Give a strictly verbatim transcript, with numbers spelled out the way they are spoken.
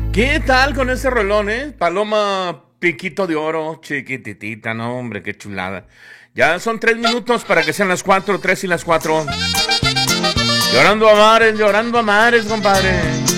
¿Qué tal con ese rolón, eh? Paloma Piquito de Oro, chiquititita, no, hombre, qué chulada. Ya son tres minutos para que sean las cuatro, tres y las cuatro. Llorando a mares, llorando a mares, compadre.